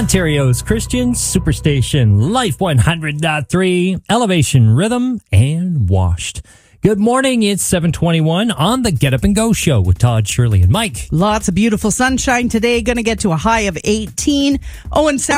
Ontario's Christian Superstation, Life 100.3, Elevation Rhythm, and Washed. Good morning, it's 7:21 on the Get Up and Go show with Todd, Shirley, and Mike. Lots of beautiful sunshine today. Going to get to a high of 18. Oh, and